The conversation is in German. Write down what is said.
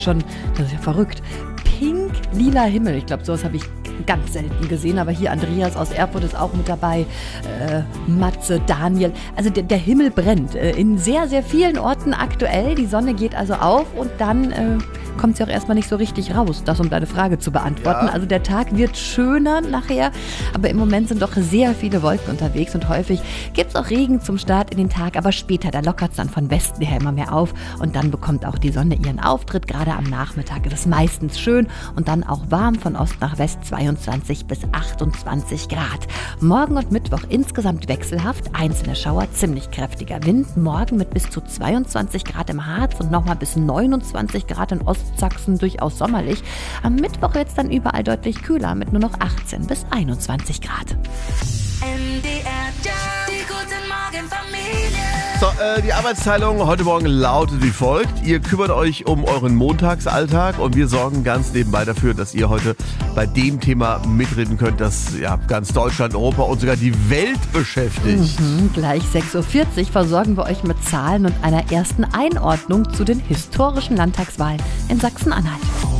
schon, das ist ja verrückt, pink-lila Himmel. Ich glaube, sowas habe ich ganz selten gesehen, aber hier Andreas aus Erfurt ist auch mit dabei, Matze, Daniel. Also der Himmel brennt in sehr, sehr vielen Orten aktuell. Die Sonne geht also auf und dann kommt sie auch erstmal nicht so richtig raus, das um deine Frage zu beantworten. Ja. Also der Tag wird schöner nachher, aber im Moment sind doch sehr viele Wolken unterwegs und häufig gibt es auch Regen zum Start in den Tag, aber später, da lockert es dann von Westen her immer mehr auf und dann bekommt auch die Sonne ihren Auftritt. Gerade am Nachmittag ist es meistens schön und dann auch warm von Ost nach West, 22 bis 28 Grad. Morgen und Mittwoch insgesamt wechselhaft, einzelne Schauer, ziemlich kräftiger Wind. Morgen mit bis zu 22 Grad im Harz und nochmal bis 29 Grad in Ostsachsen, durchaus sommerlich. Am Mittwoch wird es dann überall deutlich kühler mit nur noch 18 bis 21 Grad. So, die Arbeitsteilung heute Morgen lautet wie folgt. Ihr kümmert euch um euren Montagsalltag und wir sorgen ganz nebenbei dafür, dass ihr heute bei dem Thema mitreden könnt, das ja ganz Deutschland, Europa und sogar die Welt beschäftigt. Gleich 6.40 Uhr versorgen wir euch mit Zahlen und einer ersten Einordnung zu den historischen Landtagswahlen in Sachsen-Anhalt.